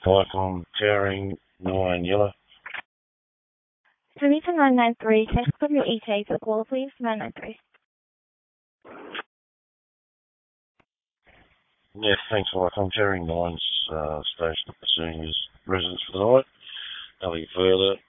Viacom Towering 9 Yellow. Teresa 993, test WETA for the call, please. 993. Yeah, thanks, Viacom Towering 9's station pursuing his residence for the night. Nothing further.